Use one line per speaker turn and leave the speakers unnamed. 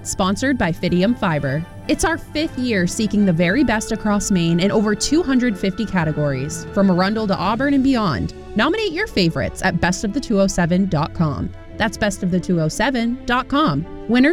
sponsored by Fidium Fiber. It's our 5th year seeking the very best across Maine in over 250 categories, from Arundel to Auburn and beyond. Nominate your favorites at bestofthe207.com. That's bestofthe207.com. Winners